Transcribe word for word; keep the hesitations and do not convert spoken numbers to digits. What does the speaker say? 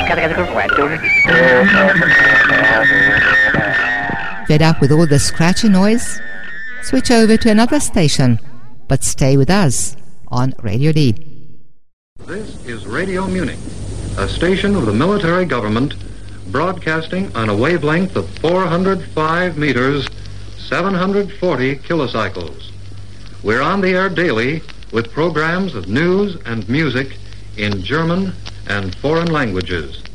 Fed up with all the scratchy noise? Switch over to another station, but stay with us on Radio D. This is Radio Munich, a station of the military government broadcasting on a wavelength of four hundred five meters, seven hundred forty kilocycles. We're on the air daily with programs of news and music in German and foreign languages.